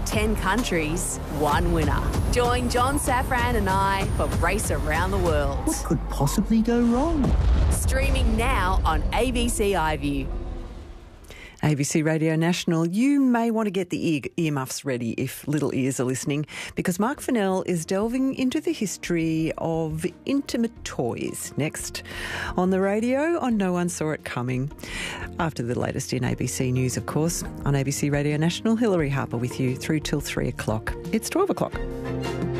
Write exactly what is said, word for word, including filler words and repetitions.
ten countries, one winner. Join John Safran and I for Race Around the World. What could possibly go wrong? Streaming now on A B C iView. A B C Radio National, you may want to get the ear, earmuffs ready if little ears are listening, because Mark Fennell is delving into the history of intimate toys next on the radio on No One Saw It Coming. After the latest in A B C News, of course. On A B C Radio National, Hilary Harper with you through till three o'clock. It's twelve o'clock.